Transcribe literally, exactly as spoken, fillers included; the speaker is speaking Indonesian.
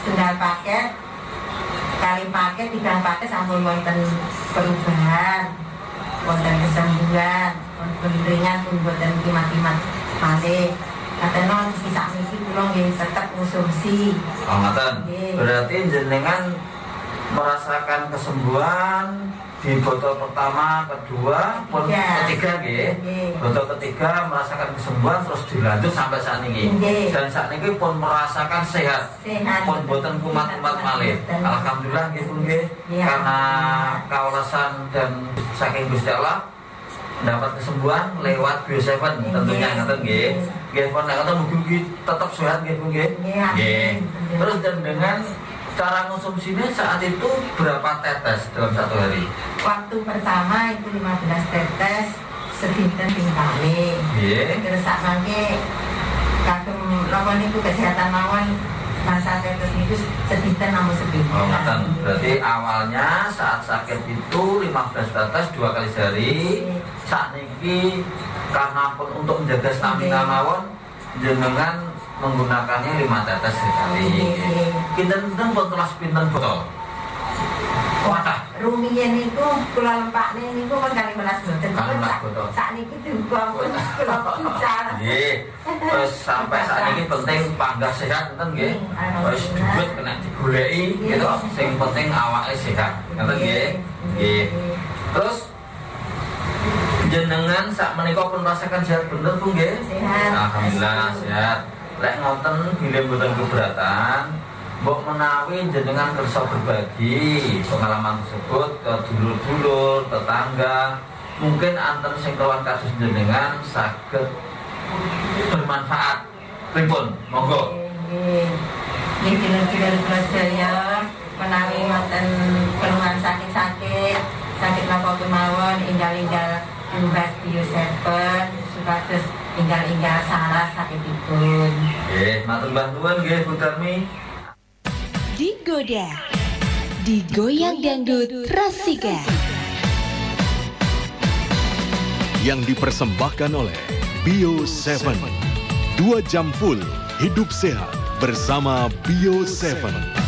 setunggal paket kali paket tiga paket sampun wonten perubahan, wonten kesembuhan, wonten ringan pun wonten kimat-kimat malih. Katenon kisah misi kula nggih tetep konsumsi. Oh ngaten. Berarti jenengan merasakan kesembuhan di botol pertama, kedua, pun ya. ketiga nggih. Botol ketiga merasakan kesembuhan terus dilanjut sampai saat ini. Nggih. Dan saat ini pun merasakan sehat. Sehat. Pun boten kumat-kumat malih. Alhamdulillah nggih pun nggih. Ya. Karena kaulasan dan saking Gusti Allah dapat kesembuhan lewat Bio Seven tentunya ngaten nggih. Nggih pun nek ngoten mugi tetap sehat nggih pun nggih. Nggih. Terus dan dengan cara konsumsinya saat itu berapa tetes dalam satu hari? Waktu pertama itu lima belas tetes sedinten ping kali. Nggih. Terus sak mangke kagem napa niku kesehatan mawon masa tetes niku sedinten namung sepinten. Oh, ngaten. Berarti awalnya saat sakit itu lima belas tetes dua kali sehari. Saat niki karena pun untuk menjaga stamina mawon jenengan menggunakannya lima tetes sekali. Kinten-kinten botol pinten botol. Wadah. Rumiyin niku kula lempakne niku kan kali melas boten. Sak niki juga pun kula pican. Nggih. Terus sampai saat ini penting panggah sehat enten nggih. Wis duit kena digoleki gitu. Sing penting awake sehat. Ngoten nggih. Nggih. Terus jenengan sak menika pun merasakan sehat bener Bu nggih? Sehat. Alhamdulillah sehat. Lek ngoten bilih mboten keberatan, mbok menawi jenengan kersa berbagi pengalaman tersebut ke dulur-dulur, tetangga, mungkin anten sing kawan kasus jenengan saged bermanfaat. Pripun? Monggo. Nggih. Nggih dulur-dulur kula sedaya menawi wonten keluhan sakit-sakit, sakit napa kemawon enggal-enggal tumbas Bio Seven supados enggal-enggal saras sakitipun. Nggih, matur bantuan nggih Bu Darmi. Digoda, digoyang dangdut Rasika. Yang dipersembahkan oleh Bio Seven. Dua jam full hidup sehat bersama Bio Seven.